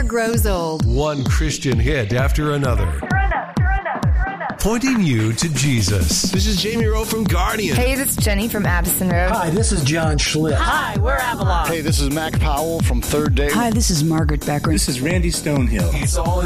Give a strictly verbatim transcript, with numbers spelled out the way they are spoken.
grows old. One Christian hit after another. Pointing you to Jesus. This is Jamie Rowe from Guardian. Hey, this is Jenny from Addison Road. Hi, this is John Schlitt. Hi, we're Avalon. Hey, this is Mac Powell from Third Day. Hi, this is Margaret Becker. This is Randy Stonehill. It's all